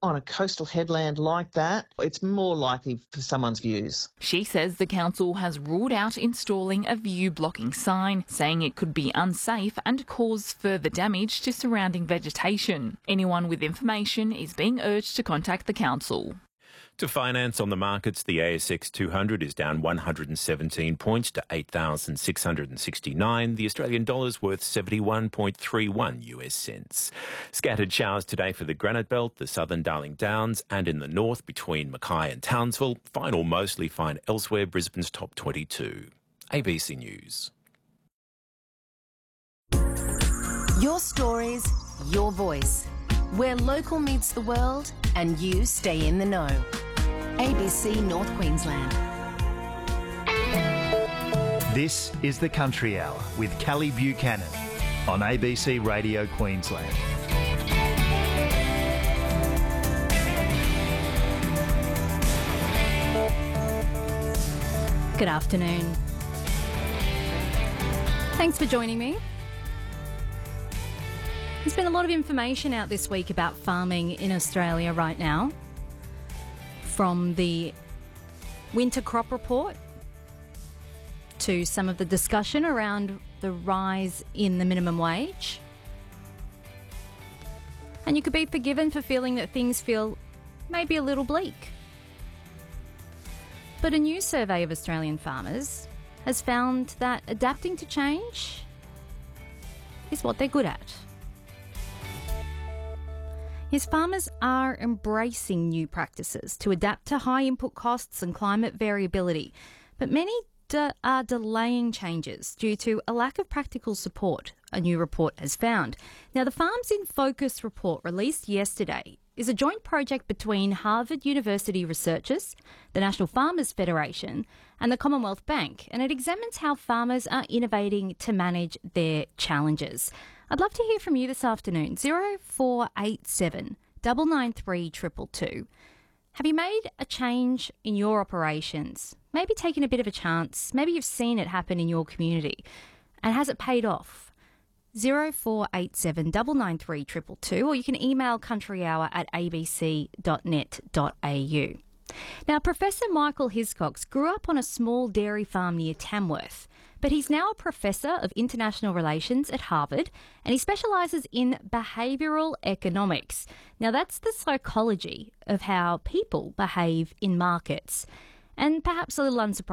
On a coastal headland like that, it's more likely for someone's views. She says the council has ruled out installing a view-blocking sign, saying it could be unsafe and cause further damage to surrounding vegetation. Anyone with information is being urged to contact the council. To finance on the markets, the ASX 200 is down 117 points to 8,669. The Australian dollar's worth 71.31 US cents. Scattered showers today for the Granite Belt, the southern Darling Downs, and in the north between Mackay and Townsville. Fine or mostly fine elsewhere, Brisbane's top 22. ABC News. Your stories, your voice. Where local meets the world and you stay in the know. ABC North Queensland. This is the Country Hour with Callie Buchanan on ABC Radio Queensland. Good afternoon. Thanks for joining me. There's been a lot of information out this week about farming in Australia right now. From the winter crop report to some of the discussion around the rise in the minimum wage. And you could be forgiven for feeling that things feel maybe a little bleak. But a new survey of Australian farmers has found that adapting to change is what they're good at. Yes, farmers are embracing new practices to adapt to high input costs and climate variability, but many are delaying changes due to a lack of practical support, a new report has found. Now, the Farms in Focus report released yesterday is a joint project between Harvard University researchers, the National Farmers Federation and the Commonwealth Bank, and it examines how farmers are innovating to manage their challenges. I'd love to hear from you this afternoon, 0487 993 222. Have you made a change in your operations? Maybe taken a bit of a chance. Maybe you've seen it happen in your community. And has it paid off? 0487 993 222, or you can email countryhour@abc.net.au. Now, Professor Michael Hiscox grew up on a small dairy farm near Tamworth, but he's now a Professor of International Relations at Harvard, and he specialises in behavioural economics. Now, that's the psychology of how people behave in markets. And perhaps a little unsurprising,